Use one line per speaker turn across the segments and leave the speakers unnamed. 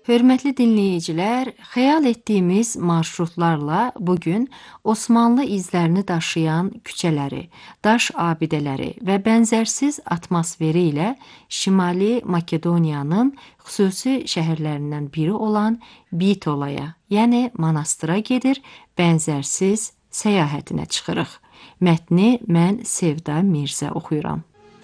Hörmətli dinləyicilər, xəyal etdiyimiz marşrutlarla bugün Osmanlı izlərini daşıyan küçələri, daş abidələri və bənzərsiz atmosferi ilə Şimali Makedoniyanın xüsusi şəhərlərindən biri olan Bitolaya, yəni Manastıra gedir, bənzərsiz səyahətinə çıxırıq. Mətni mən Sevda Mirzə oxuyuram.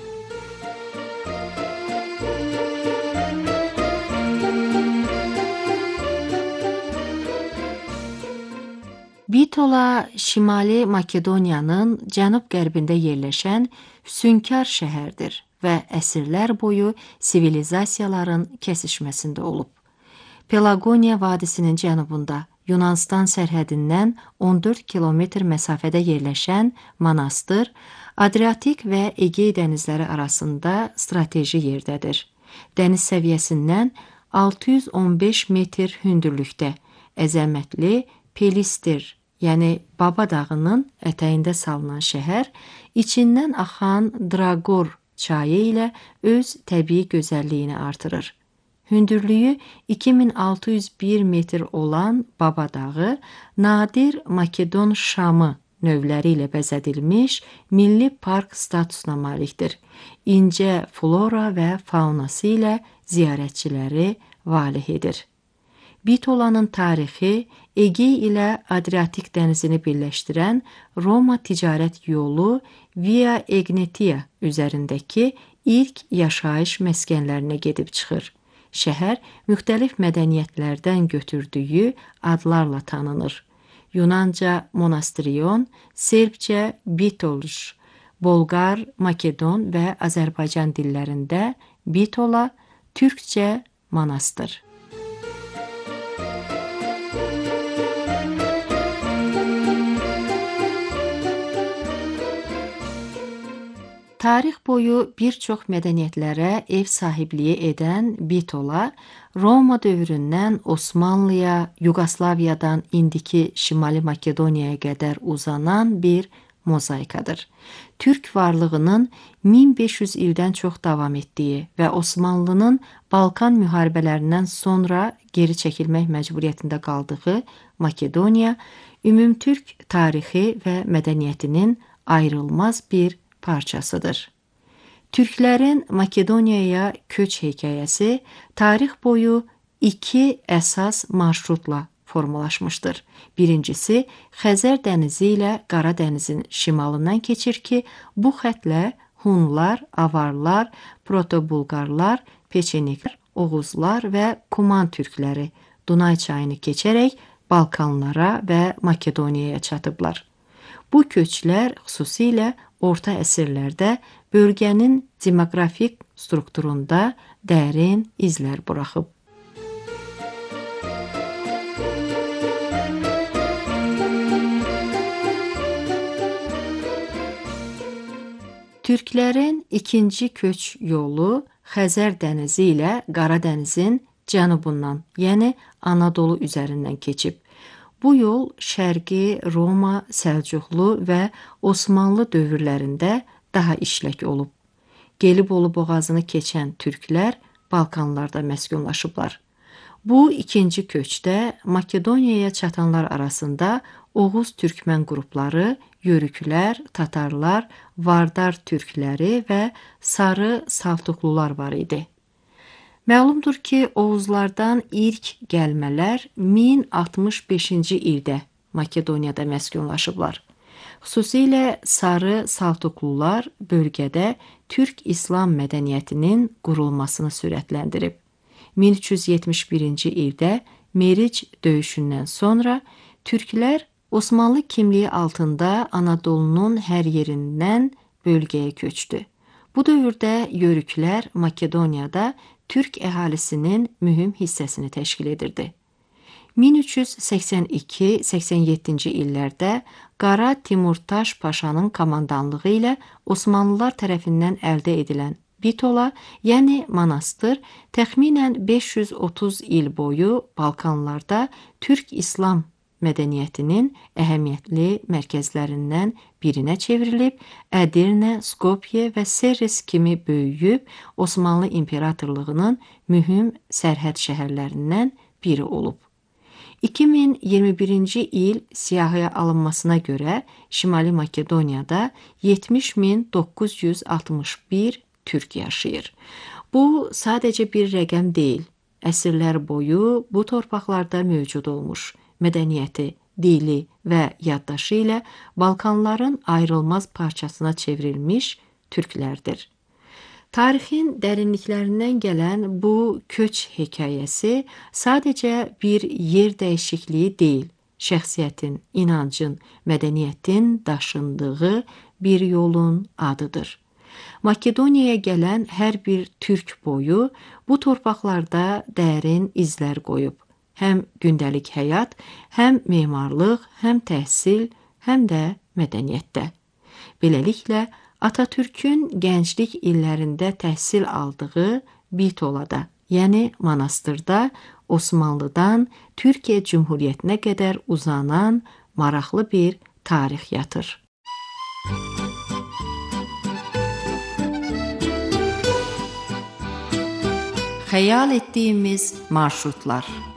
Bitola, Şimali Makedoniyanın cənub-qərbində yerləşən füsunkar şəhərdir və əsrlər boyu sivilizasiyaların kəsişməsində olub. Pelagoniya vadisinin cənubunda, Yunanistan sərhədindən 14 kilometr məsafədə yerləşən Manastır, Adriatik və Egey dənizləri arasında strateji yerdədir. Dəniz səviyyəsindən 615 metr hündürlükdə əzəmətli Pelistir, yəni Baba dağının ətəyində salınan şəhər, içindən axan Dragor çayı ilə öz təbii gözəlliyini artırır. Hündürlüyü 2601 metr olan Baba dağı, nadir Makedon şamı növləri ilə bəzədilmiş milli park statusuna malikdir. İncə flora və faunası ilə ziyarətçiləri valeh edir. Bitolanın tarixi Egey ilə Adriatik dənizini birləşdirən Roma ticarət yolu Via Egnatia üzərindəki ilk yaşayış məskənlərinə gedib çıxır. Şəhər müxtəlif mədəniyyətlərdən götürdüyü adlarla tanınır. Yunanca Monastrion, Serbcə Bitolj, Bolqar, Makedon və Azərbaycan dillərində Bitola, Türkcə Manastır. Tarix boyu bir çox mədəniyyətlərə ev sahibliyi edən Bitola, Roma dövründən Osmanlıya, Yugoslaviyadan indiki Şimali Makedoniyaya qədər uzanan bir mozaikadır. Türk varlığının 1500 ildən çox davam etdiyi və Osmanlının Balkan müharibələrindən sonra geri çəkilmək məcburiyyətində qaldığı Makedoniya, ümumtürk tarixi və mədəniyyətinin ayrılmaz bir parçasıdır. Türklərin Makedoniyaya köç hekayəsi tarix boyu iki əsas marşrutla formalaşmışdır. Birincisi, Xəzər dənizi ilə Qara dənizin şimalından keçir ki, bu xətlə Hunlar, Avarlar, Protobulqarlar, Peçeniklər, Oğuzlar və Kuman türkləri Dunay çayını keçərək Balkanlara və Makedoniyaya çatıblar. Bu köçlər xüsusilə orta əsrlərdə bölgənin demoqrafik strukturunda dərin izlər buraxıb. Türklərin ikinci köç yolu Xəzər dənizi ilə Qara dənizin cənubundan, yəni Anadolu üzərindən keçib. Bu yol Şərqi Roma, Səlcuqlu və Osmanlı dövrlərində daha işlək olub. Gelibolu boğazını keçən türklər Balkanlarda məskunlaşıblar. Bu ikinci köçdə Makedoniyaya çatanlar arasında Oğuz türkmən qrupları, Yörüklər, Tatarlar, Vardar türkləri və Sarı Saltuqlular var idi. Məlumdur ki, Oğuzlardan ilk gəlmələr 1065-ci ildə Makedoniyada məskunlaşıblar. Xüsusilə Sarı Saltuqlular bölgədə Türk-İslam mədəniyyətinin qurulmasını sürətləndirib. 1371-ci ildə Meric döyüşündən sonra türklər Osmanlı kimliyi altında Anadolunun hər yerindən bölgəyə köçdü. Bu dövrdə Yörüklər Makedoniyada Türk əhalisinin mühüm hissəsini təşkil edirdi. 1382-87-ci illərdə Qara Timurtaş Paşanın komandanlığı ilə Osmanlılar tərəfindən əldə edilən Bitola, yəni Manastır, təxminən 530 il boyu Balkanlarda Türk-İslam mədəniyyətinin əhəmiyyətli mərkəzlərindən birinə çevrilib, Ədirnə, Skopye və Serres kimi böyüyüb Osmanlı İmperatorluğunun mühüm sərhəd şəhərlərindən biri olub. 2021-ci il siyahıya alınmasına görə Şimali Makedoniyada 70.961 türk yaşayır. Bu sadəcə bir rəqəm deyil. Əsrlər boyu bu torpaqlarda mövcud olmuş mədəniyyəti, dili və yaddaşı ilə Balkanların ayrılmaz parçasına çevrilmiş türklərdir. Tarixin dərinliklərindən gələn bu köç hekayəsi sadəcə bir yer dəyişikliyi deyil, şəxsiyyətin, inancın, mədəniyyətin daşındığı bir yolun adıdır. Makedoniyaya gələn hər bir türk boyu bu torpaqlarda dərin izlər qoyub. Həm gündəlik həyat, həm memarlıq, həm təhsil, həm də mədəniyyətdə. Beləliklə, Atatürkün gənclik illərində təhsil aldığı Bitolada, yəni Manastırda Osmanlıdan Türkiyə Cümhuriyyətinə qədər uzanan maraqlı bir tarix yatır. Xəyal etdiyimiz marşrutlar.